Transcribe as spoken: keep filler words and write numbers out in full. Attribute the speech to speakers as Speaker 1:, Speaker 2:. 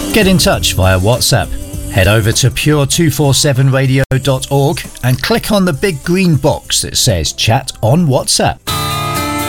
Speaker 1: Get in touch via WhatsApp. Head over to pure two forty-seven radio dot org and click on the big green box that says Chat on WhatsApp.